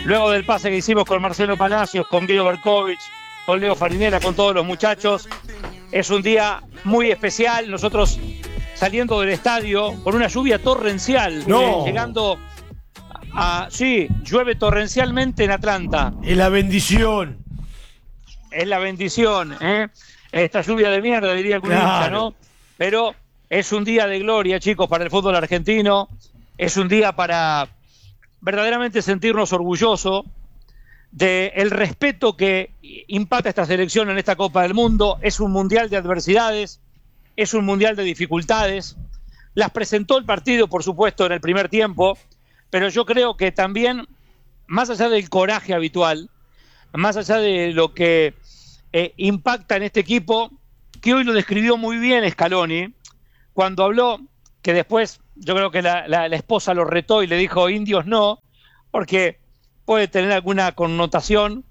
luego del pase que hicimos con Marcelo Palacios, con Guido Berkovich, con Leo Farinera, con todos los muchachos. Es un día muy especial. Nosotros saliendo del estadio con una lluvia torrencial, llegando a... Sí, llueve torrencialmente en Atlanta. Es la bendición. Es la bendición, ¿eh? Esta lluvia de mierda, diría algún hincha, ¿no? Pero es un día de gloria, chicos, para el fútbol argentino. Es un día para verdaderamente sentirnos orgullosos del respeto que impacta esta selección en esta Copa del Mundo. Es un mundial de adversidades, es un mundial de dificultades. Las presentó el partido, por supuesto, en el primer tiempo, pero yo creo que también, más allá del coraje habitual, más allá de lo que impacta en este equipo, que hoy lo describió muy bien Scaloni, cuando habló, que después yo creo que la esposa lo retó y le dijo indios no, porque puede tener alguna connotación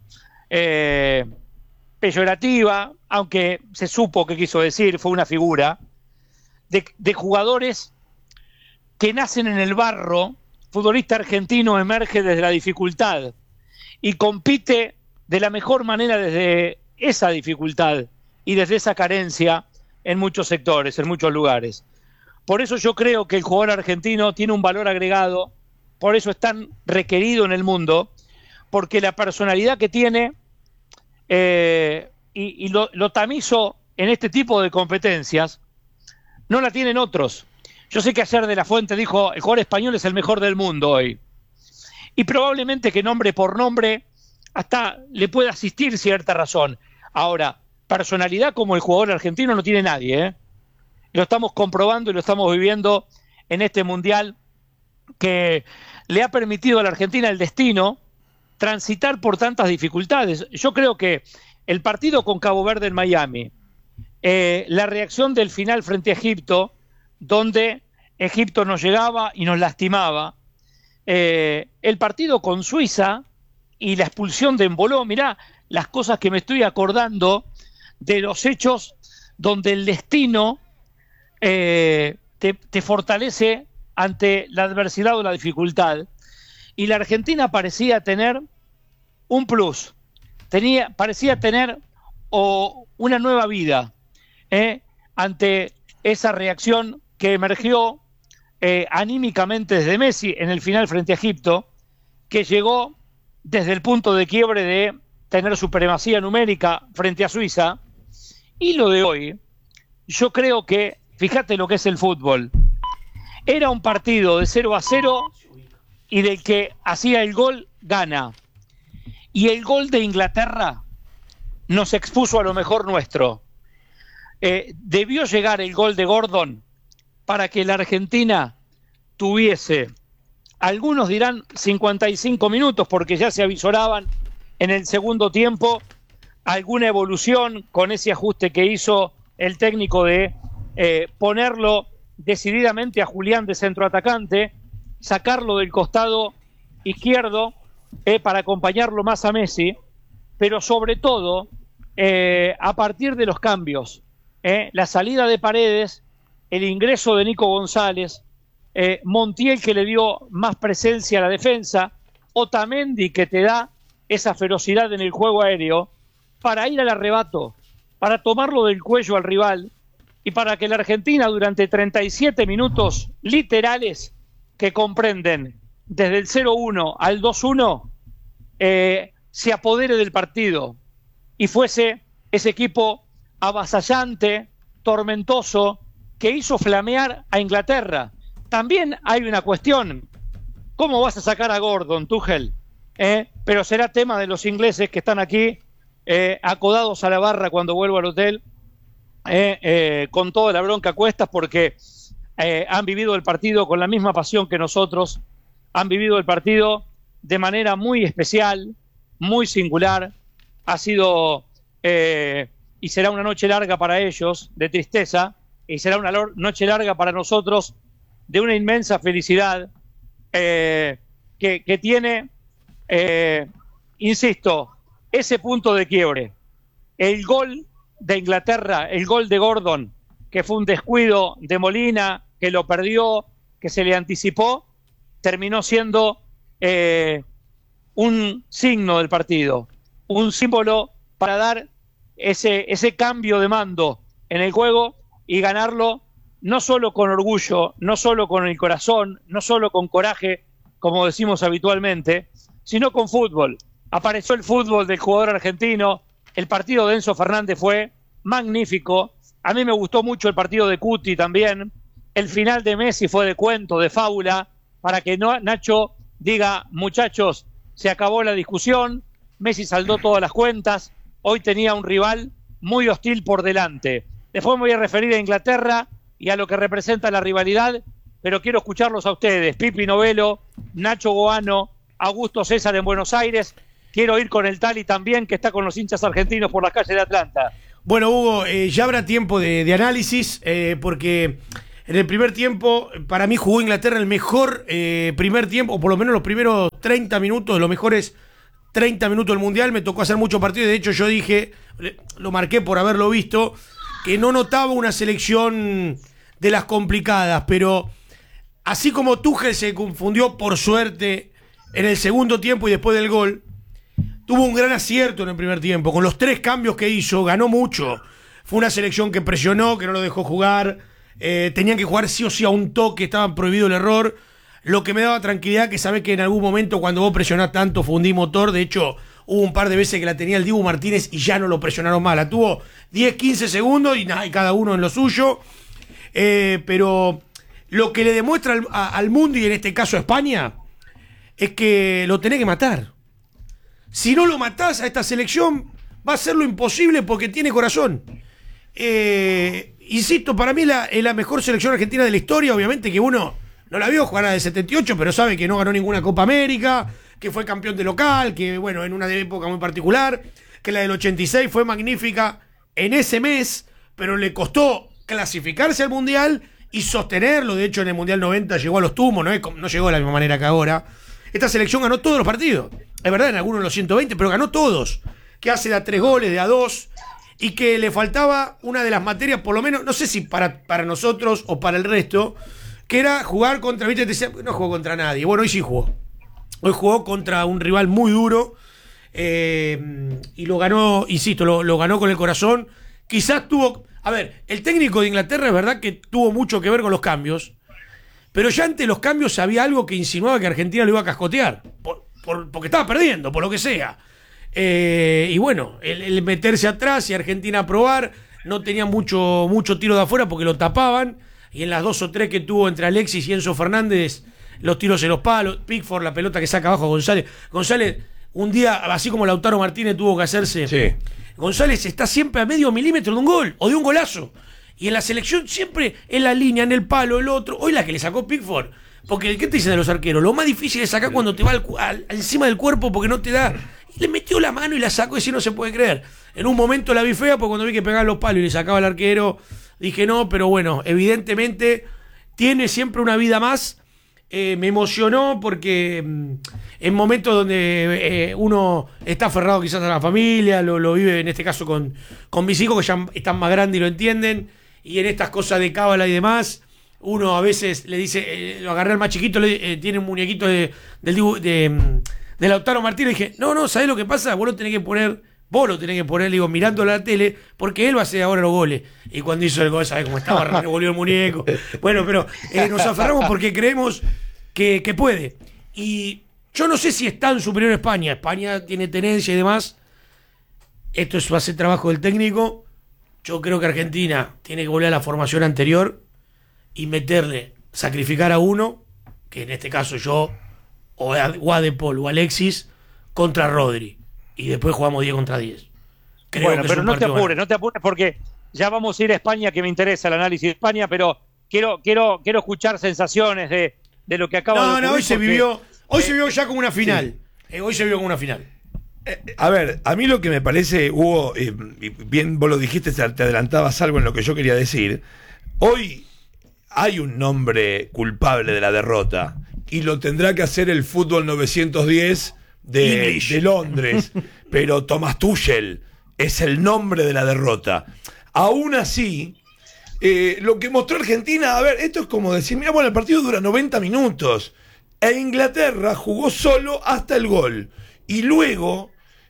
peyorativa, aunque se supo qué quiso decir, fue una figura, de jugadores que nacen en el barro. Futbolista argentino emerge desde la dificultad y compite de la mejor manera desde esa dificultad y desde esa carencia en muchos sectores, en muchos lugares. Por eso yo creo que el jugador argentino tiene un valor agregado, por eso es tan requerido en el mundo, porque la personalidad que tiene y lo tamizo en este tipo de competencias no la tienen otros. Yo sé que ayer De La Fuente dijo el jugador español es el mejor del mundo hoy, y probablemente que nombre por nombre hasta le puede asistir cierta razón. Ahora, personalidad como el jugador argentino no tiene nadie, ¿eh? Lo estamos comprobando y lo estamos viviendo en este mundial que le ha permitido a la Argentina el destino transitar por tantas dificultades. Yo creo que el partido con Cabo Verde en Miami, la reacción del final frente a Egipto, donde Egipto nos llegaba y nos lastimaba, el partido con Suiza y la expulsión de Embolo, mirá las cosas que me estoy acordando de los hechos donde el destino te fortalece ante la adversidad o la dificultad. Y la Argentina parecía tener un plus, parecía tener una nueva vida ante esa reacción que emergió anímicamente desde Messi en el final frente a Egipto, que llegó desde el punto de quiebre de tener supremacía numérica frente a Suiza. Y lo de hoy, yo creo que, fíjate lo que es el fútbol, era un partido de 0-0 y del que hacía el gol gana. Y el gol de Inglaterra nos expuso a lo mejor nuestro. Debió llegar el gol de Gordon para que la Argentina tuviese, algunos dirán 55 minutos, porque ya se avisoraban en el segundo tiempo alguna evolución con ese ajuste que hizo el técnico de ponerlo decididamente a Julián de centroatacante, sacarlo del costado izquierdo para acompañarlo más a Messi, pero sobre todo a partir de los cambios, la salida de Paredes, el ingreso de Nico González, Montiel que le dio más presencia a la defensa, Otamendi que te da esa ferocidad en el juego aéreo para ir al arrebato, para tomarlo del cuello al rival y para que la Argentina durante 37 minutos literales que comprenden desde el 0-1 al 2-1 se apodere del partido y fuese ese equipo avasallante, tormentoso, que hizo flamear a Inglaterra. También hay una cuestión: ¿cómo vas a sacar a Gordon, Tuchel? Pero será tema de los ingleses que están aquí acodados a la barra cuando vuelvo al hotel, con toda la bronca a cuestas, porque han vivido el partido con la misma pasión que nosotros, han vivido el partido de manera muy especial, muy singular. Ha sido y será una noche larga para ellos de tristeza, y será una noche larga para nosotros de una inmensa felicidad que tiene, insisto, ese punto de quiebre. El gol de Inglaterra, el gol de Gordon, que fue un descuido de Molina, que lo perdió, que se le anticipó, terminó siendo un signo del partido, un símbolo para dar ese cambio de mando en el juego y ganarlo no solo con orgullo, no solo con el corazón, no solo con coraje, como decimos habitualmente, sino con fútbol. Apareció el fútbol del jugador argentino, el partido de Enzo Fernández fue magnífico, a mí me gustó mucho el partido de Cuti también, el final de Messi fue de cuento, de fábula, para que Nacho diga, muchachos, se acabó la discusión, Messi saldó todas las cuentas, hoy tenía un rival muy hostil por delante. Después me voy a referir a Inglaterra y a lo que representa la rivalidad, pero quiero escucharlos a ustedes, Pipi Novello, Nacho Goano, Augusto César en Buenos Aires. Quiero ir con el Tali también, que está con los hinchas argentinos por las calles de Atlanta. Bueno, Hugo, ya habrá tiempo de análisis, porque en el primer tiempo, para mí jugó Inglaterra el mejor primer tiempo, o por lo menos los primeros 30 minutos, los mejores 30 minutos del Mundial. Me tocó hacer muchos partidos, de hecho yo dije, lo marqué por haberlo visto, que no notaba una selección de las complicadas, pero así como Tuchel se confundió por suerte en el segundo tiempo y después del gol, tuvo un gran acierto en el primer tiempo, con los 3 cambios que hizo, ganó mucho. Fue una selección que presionó, que no lo dejó jugar, tenían que jugar sí o sí a un toque, estaba prohibido el error, lo que me daba tranquilidad, que sabés que en algún momento cuando vos presionás tanto fundí motor. De hecho hubo un par de veces que la tenía el Dibu Martínez y ya no lo presionaron más, la tuvo 10-15 segundos y cada uno en lo suyo, pero lo que le demuestra al mundo, y en este caso a España, es que lo tenés que matar. Si no lo matás a esta selección, va a ser lo imposible, porque tiene corazón. Insisto, para mí es la mejor selección argentina de la historia. Obviamente que uno no la vio jugar a la del 78, pero sabe que no ganó ninguna Copa América, que fue campeón de local, que bueno, en una época muy particular, que la del 86 fue magnífica en ese mes, pero le costó clasificarse al Mundial y sostenerlo. De hecho, en el Mundial 90 llegó a los tumbos, no llegó de la misma manera que ahora. Esta selección ganó todos los partidos, es verdad, en algunos de los 120, pero ganó todos, que hace de a 3 goles, de a 2, y que le faltaba una de las materias, por lo menos, no sé si para nosotros o para el resto, que era jugar contra, viste, te decía, no jugó contra nadie. Bueno, hoy sí jugó. Hoy jugó contra un rival muy duro, y lo ganó, insisto, lo ganó con el corazón. Quizás tuvo, a ver, el técnico de Inglaterra es verdad que tuvo mucho que ver con los cambios, pero ya ante los cambios había algo que insinuaba que Argentina lo iba a cascotear, porque estaba perdiendo, por lo que sea. Y bueno, el meterse atrás y Argentina a probar, no tenía mucho tiro de afuera porque lo tapaban, y en las 2 o 3 que tuvo entre Alexis y Enzo Fernández, los tiros en los palos, Pickford, la pelota que saca abajo a González. González, un día, así como Lautaro Martínez tuvo que hacerse, sí. González está siempre a medio milímetro de un gol, o de un golazo. Y en la selección siempre en la línea, en el palo, el otro. Hoy la que le sacó Pickford. Porque, ¿qué te dicen de los arqueros? Lo más difícil es sacar cuando te va encima del cuerpo, porque no te da. Y le metió la mano y la sacó, y si no se puede creer. En un momento la vi fea, porque cuando vi que pegaba los palos y le sacaba al arquero, dije no, pero bueno, evidentemente tiene siempre una vida más. Me emocionó porque en momentos donde uno está aferrado quizás a la familia, lo vive en este caso con mis hijos, que ya están más grandes y lo entienden, y en estas cosas de cábala y demás, uno a veces le dice, lo agarré al más chiquito, tiene un muñequito de Lautaro Martínez, y dije, no, ¿sabés lo que pasa? Vos lo tenés que poner, digo, mirándolo a la tele, porque él va a hacer ahora los goles. Y cuando hizo el gol, ¿sabés cómo estaba? Revolvió el muñeco. Bueno, pero nos aferramos porque creemos que puede. Y yo no sé si es tan superior a España. España tiene tenencia y demás. Esto va a ser trabajo del técnico. Yo creo que Argentina tiene que volver a la formación anterior y sacrificar a uno, que en este caso yo, o a De Paul o Alexis, contra Rodri. Y después jugamos 10 contra 10. Bueno, pero no te apures porque ya vamos a ir a España, que me interesa el análisis de España, pero quiero escuchar sensaciones de lo que acaba de ocurrir. Hoy se vivió ya como una final. Hoy se vio como una final. A ver, a mí lo que me parece, Hugo, bien vos lo dijiste, te adelantabas algo en lo que yo quería decir. Hoy hay un nombre culpable de la derrota y lo tendrá que hacer el fútbol 910 de Londres, pero Thomas Tuchel es el nombre de la derrota. Aún así, lo que mostró Argentina, a ver, esto es como decir, mira, bueno, el partido dura 90 minutos E Inglaterra jugó solo hasta el gol. Y luego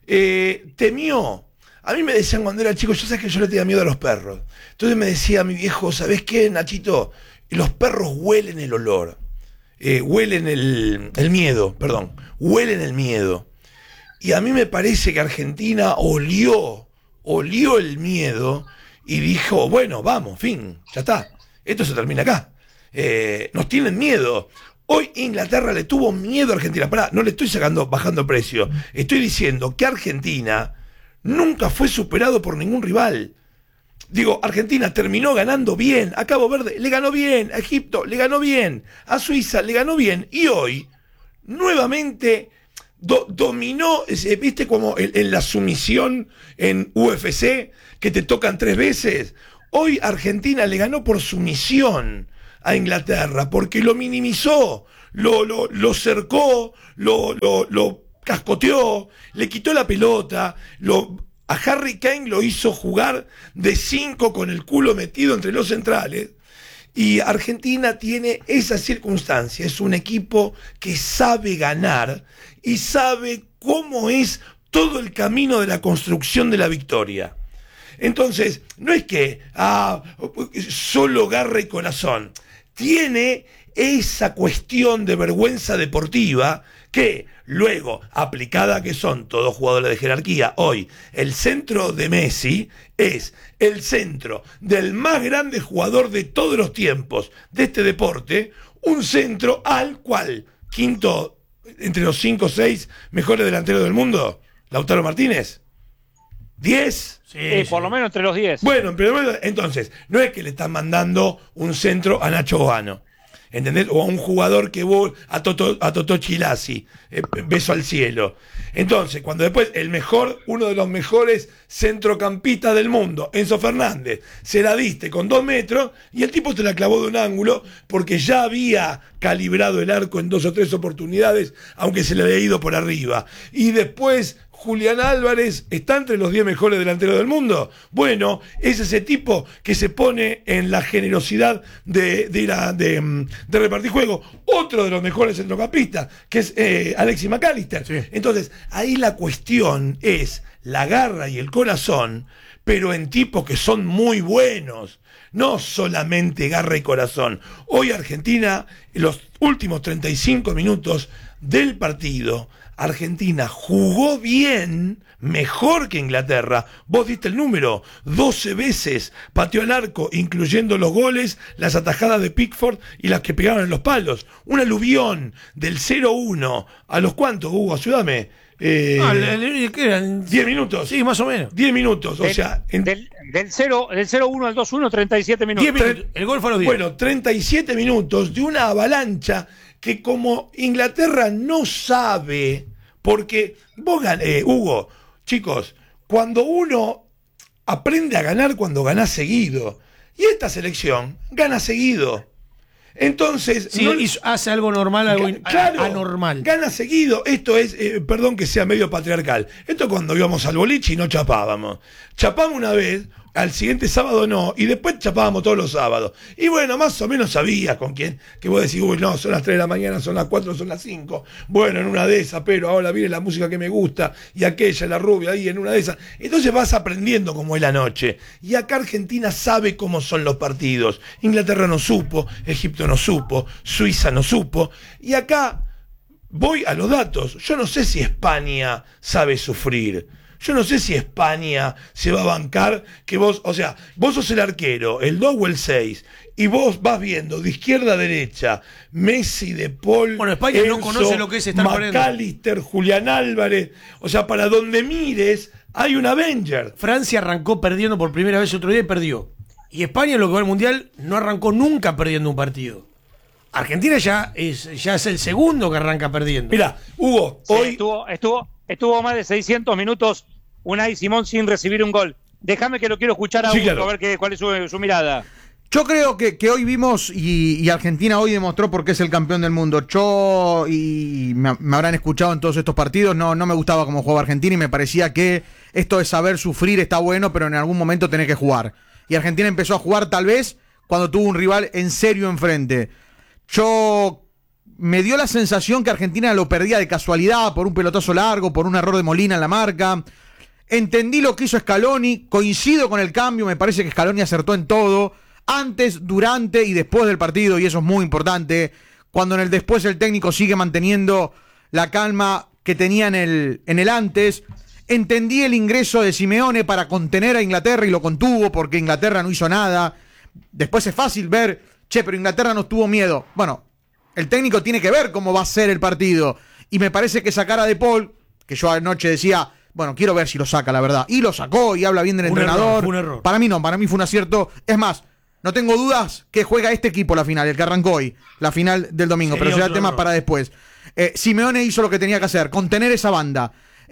temió. A mí me decían cuando era chico, yo sé que yo le tenía miedo a los perros. Entonces me decía mi viejo, ¿sabés qué, Nachito? Los perros huelen el olor. Huelen el miedo, perdón. Huelen el miedo. Y a mí me parece que Argentina olió el miedo y dijo, bueno, vamos, fin, ya está. Esto se termina acá. Nos tienen miedo. Hoy Inglaterra le tuvo miedo a Argentina. Pará, no le estoy bajando precio. Estoy diciendo que Argentina nunca fue superado por ningún rival. Digo, Argentina terminó ganando bien. A Cabo Verde le ganó bien. A Egipto le ganó bien. A Suiza le ganó bien. Y hoy, nuevamente, dominó, viste como en la sumisión en UFC, que te tocan 3 veces. Hoy Argentina le ganó por sumisión a Inglaterra, porque lo minimizó, lo cercó, lo cascoteó, le quitó la pelota, a Harry Kane lo hizo jugar de 5 con el culo metido entre los centrales. Y Argentina tiene esa circunstancia, es un equipo que sabe ganar y sabe cómo es todo el camino de la construcción de la victoria. Entonces, no es que solo garra y corazón, tiene esa cuestión de vergüenza deportiva que luego, aplicada que son todos jugadores de jerarquía, hoy el centro de Messi es el centro del más grande jugador de todos los tiempos de este deporte, un centro al cual, quinto entre los 5 o 6 mejores delanteros del mundo, Lautaro Martínez, 10. Sí, por lo menos entre los 10. Bueno, pero entonces, no es que le están mandando un centro a Nacho Boano, ¿entendés? O a un jugador que a Totó Chilasi, beso al cielo. Entonces, cuando después uno de los mejores centrocampistas del mundo, Enzo Fernández, se la diste con 2 metros y el tipo te la clavó de un ángulo porque ya había calibrado el arco en 2 o 3 oportunidades, aunque se le había ido por arriba. Y después Julián Álvarez está entre los 10 mejores delanteros del mundo. Bueno, es ese tipo que se pone en la generosidad de repartir juego. Otro de los mejores centrocampistas, que es Alexis McAllister. Sí. Entonces, ahí la cuestión es la garra y el corazón, pero en tipos que son muy buenos. No solamente garra y corazón. Hoy Argentina, en los últimos 35 minutos del partido, Argentina jugó bien, mejor que Inglaterra. Vos diste el número, 12 veces pateó al arco, incluyendo los goles, las atajadas de Pickford y las que pegaron en los palos. Un aluvión del 0-1. ¿A los cuántos, Hugo? Ayúdame. ¿Qué eran? 10 minutos. Sí, más o menos. 10 minutos, o sea... Del 0-1 al 2-1, 37 minutos. 10 minutos. El gol fue a los 10. Bueno, 37 minutos de una avalancha que como Inglaterra no sabe, porque vos Hugo, chicos, cuando uno aprende a ganar cuando gana seguido, y esta selección gana seguido. Entonces, sí, hace algo normal, algo claro, anormal. Gana seguido. Esto es, perdón que sea medio patriarcal. Esto es cuando íbamos al boliche y no chapábamos. Chapamos una vez, al siguiente sábado no, y después chapábamos todos los sábados. Y bueno, más o menos sabías con quién, que vos decís, uy, no, son las 3 de la mañana, son las 4, son las 5. Bueno, en una de esas, pero ahora viene la música que me gusta, y aquella, la rubia, ahí en una de esas. Entonces vas aprendiendo cómo es la noche. Y acá Argentina sabe cómo son los partidos. Inglaterra no supo, Egipto no supo, Suiza no supo. Y acá voy a los datos. Yo no sé si España sabe sufrir. Yo no sé si España se va a bancar que vos, o sea, vos sos el arquero, el 2 o el 6, y vos vas viendo de izquierda a derecha, Messi, De Paul, bueno, España Enzo, no conoce lo que es estar McAllister, Julián Álvarez, o sea, para donde mires hay un Avenger. Francia arrancó perdiendo por primera vez otro día y perdió. Y España, en lo que va al Mundial, no arrancó nunca perdiendo un partido. Argentina ya es el segundo que arranca perdiendo. Mira, Hugo, sí, hoy... Estuvo más de 600 minutos Unai Simón sin recibir un gol. Déjame que lo quiero escuchar a Hugo, claro. A ver cuál es su mirada. Yo creo que hoy vimos y Argentina hoy demostró por qué es el campeón del mundo. Yo, y me habrán escuchado en todos estos partidos, no me gustaba cómo jugaba Argentina y me parecía que esto de saber sufrir está bueno, pero en algún momento tenés que jugar. Y Argentina empezó a jugar tal vez cuando tuvo un rival en serio enfrente. Yo me dio la sensación que Argentina lo perdía de casualidad, por un pelotazo largo, por un error de Molina en la marca. Entendí lo que hizo Scaloni, coincido con el cambio, me parece que Scaloni acertó en todo, antes, durante y después del partido, y eso es muy importante. Cuando en el después el técnico sigue manteniendo la calma que tenía en el antes. Entendí el ingreso de Simeone para contener a Inglaterra y lo contuvo porque Inglaterra no hizo nada. Después es fácil ver, pero Inglaterra no tuvo miedo. Bueno, el técnico tiene que ver cómo va a ser el partido. Y me parece que sacar a De Paul, que yo anoche decía, bueno, quiero ver si lo saca, la verdad. Y lo sacó y habla bien del entrenador. Fue un error. Para mí no, para mí fue un acierto. Es más, no tengo dudas que juega este equipo la final, el que arrancó hoy, la final del domingo, pero será tema para después. Simeone hizo lo que tenía que hacer, contener esa banda.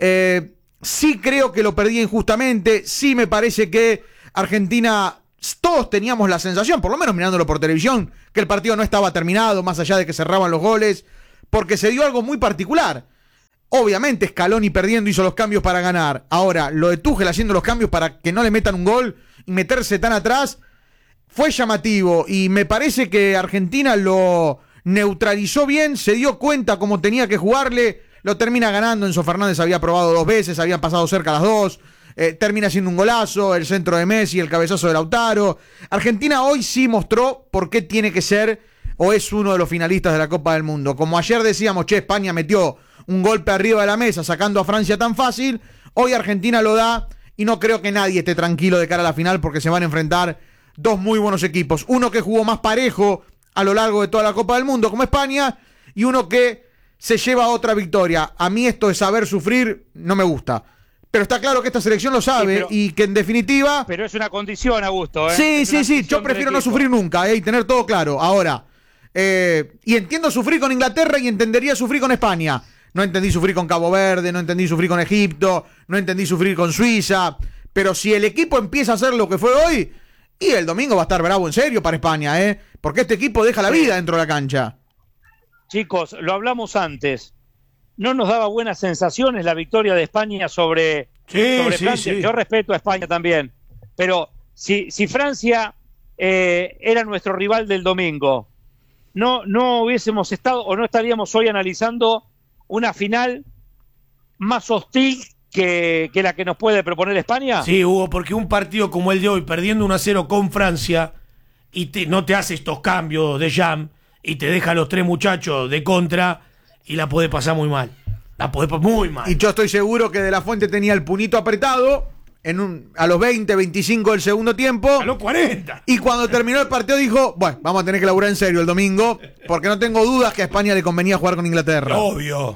Sí creo que lo perdí injustamente, sí me parece que Argentina, todos teníamos la sensación, por lo menos mirándolo por televisión, que el partido no estaba terminado, más allá de que cerraban los goles, porque se dio algo muy particular. Obviamente Scaloni perdiendo hizo los cambios para ganar. Ahora, lo de Tuchel haciendo los cambios para que no le metan un gol y meterse tan atrás fue llamativo, y me parece que Argentina lo neutralizó bien, se dio cuenta cómo tenía que jugarle, lo termina ganando. Enzo Fernández había probado 2 veces, habían pasado cerca las 2, termina haciendo un golazo, el centro de Messi, el cabezazo de Lautaro. Argentina hoy sí mostró por qué tiene que ser o es uno de los finalistas de la Copa del Mundo. Como ayer decíamos, España metió un golpe arriba de la mesa sacando a Francia tan fácil, hoy Argentina lo da, y no creo que nadie esté tranquilo de cara a la final porque se van a enfrentar 2 muy buenos equipos, uno que jugó más parejo a lo largo de toda la Copa del Mundo como España, y uno que se lleva otra victoria. A mí esto de saber sufrir no me gusta, pero está claro que esta selección lo sabe, sí, y que en definitiva... Pero es una condición, Augusto. Sí, yo prefiero no sufrir nunca, y tener todo claro. Ahora, y entiendo sufrir con Inglaterra y entendería sufrir con España. No entendí sufrir con Cabo Verde, no entendí sufrir con Egipto, no entendí sufrir con Suiza, pero si el equipo empieza a hacer lo que fue hoy, y el domingo va a estar bravo en serio para España, porque este equipo deja la vida dentro de la cancha. Chicos, lo hablamos antes. No nos daba buenas sensaciones la victoria de España sobre Francia. Sí. Yo respeto a España también. Pero si Francia era nuestro rival del domingo, no hubiésemos estado o no estaríamos hoy analizando una final más hostil que la que nos puede proponer España. Sí, Hugo, porque un partido como el de hoy, perdiendo 1-0 con Francia, y no te hace estos cambios de jam, y te deja a los 3 muchachos de contra, y la puede pasar muy mal. Muy mal. Y yo estoy seguro que De La Fuente tenía el puñito apretado a los 20, 25 del segundo tiempo. A los 40. Y cuando terminó el partido dijo, bueno, vamos a tener que laburar en serio el domingo, porque no tengo dudas que a España le convenía jugar con Inglaterra. Obvio.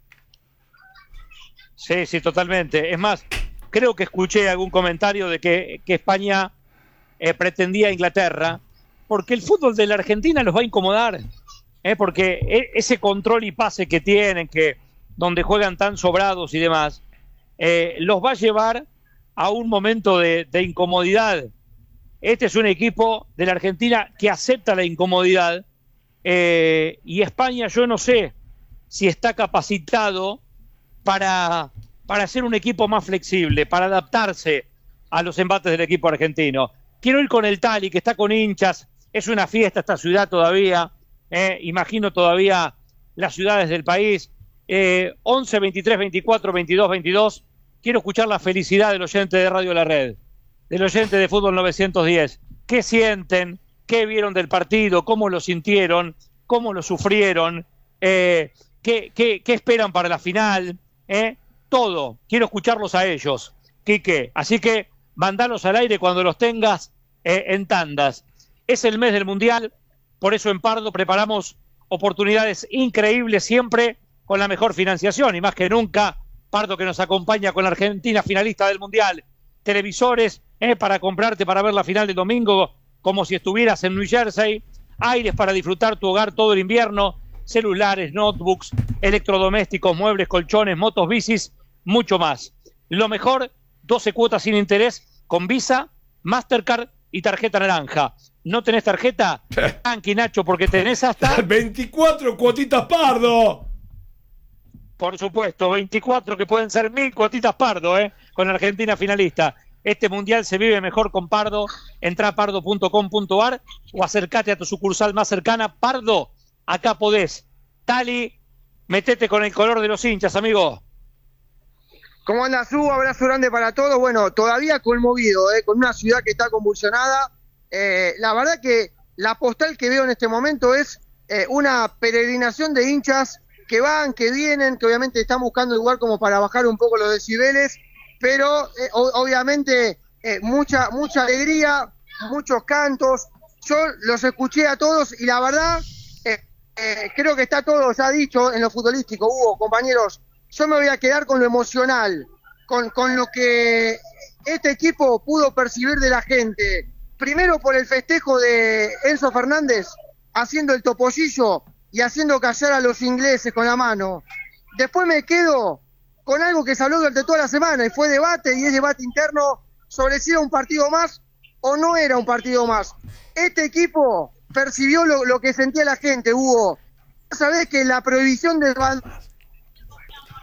Sí, totalmente. Es más, creo que escuché algún comentario de que España pretendía a Inglaterra, porque el fútbol de la Argentina los va a incomodar, porque ese control y pase que tienen, donde juegan tan sobrados y demás, los va a llevar a un momento de incomodidad. Este es un equipo de la Argentina que acepta la incomodidad, y España, yo no sé si está capacitado para ser un equipo más flexible, para adaptarse a los embates del equipo argentino. Quiero ir con el Tali, que está con hinchas, es una fiesta esta ciudad todavía, imagino todavía las ciudades del país. 11, 23, 24, 22, 22, quiero escuchar la felicidad del oyente de Radio La Red, del oyente de Fútbol 910. ¿Qué sienten? ¿Qué vieron del partido? ¿Cómo lo sintieron? ¿Cómo lo sufrieron? ¿Qué esperan para la final? Todo, quiero escucharlos a ellos, Quique, así que mandalos al aire cuando los tengas en tandas. Es el mes del Mundial, por eso en Pardo preparamos oportunidades increíbles siempre con la mejor financiación, y más que nunca, Pardo, que nos acompaña con la Argentina finalista del Mundial. Televisores para comprarte para ver la final del domingo como si estuvieras en New Jersey, aires para disfrutar tu hogar todo el invierno, celulares, notebooks, electrodomésticos, muebles, colchones, motos, bicis, mucho más. Lo mejor, 12 cuotas sin interés con Visa, Mastercard y tarjeta naranja. ¿No tenés tarjeta? Tranqui, Nacho, porque tenés hasta 24 cuotitas Pardo. Por supuesto, 24 que pueden ser 1000 cuotitas Pardo, con Argentina finalista. Este mundial se vive mejor con Pardo. Entrá a pardo.com.ar o acércate a tu sucursal más cercana. Pardo, acá podés Tali, metete con el color de los hinchas, amigo. ¿Cómo andas, Hugo? Abrazo grande para todos. Bueno, todavía conmovido, con una ciudad que está convulsionada. La verdad que la postal que veo en este momento es una peregrinación de hinchas que van, que vienen, que obviamente están buscando el lugar como para bajar un poco los decibeles, pero obviamente mucha alegría, muchos cantos. Yo los escuché a todos y la verdad creo que está todo ya dicho en lo futbolístico, Hugo, compañeros. Yo me voy a quedar con lo emocional, con lo que este equipo pudo percibir de la gente. Primero por el festejo de Enzo Fernández, haciendo el topollillo y haciendo callar a los ingleses con la mano. Después me quedo con algo que se habló durante toda la semana y fue debate, y es debate interno sobre si era un partido más o no era un partido más. Este equipo percibió lo que sentía la gente, Hugo. Sabés que la prohibición de